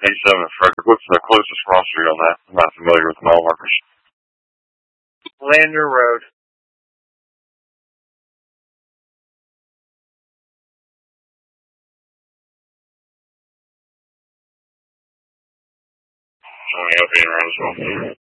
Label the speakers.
Speaker 1: 87 Frederick. What's the closest cross street on that? I'm not familiar with the mile markers.
Speaker 2: Lander Road.
Speaker 1: Showing up being around as well.